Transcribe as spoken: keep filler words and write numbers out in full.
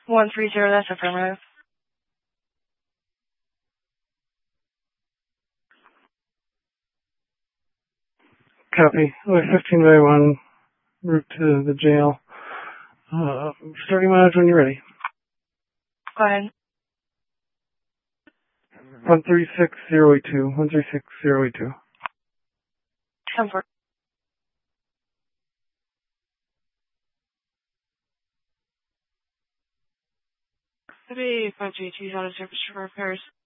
one three zero, that's affirmative. Copy. Highway fifteen by one, route to the jail. Uh, starting mileage when you're ready. Go ahead. one three six zero eight two. one three six zero eight two. Come for City five three two, auto service for repairs.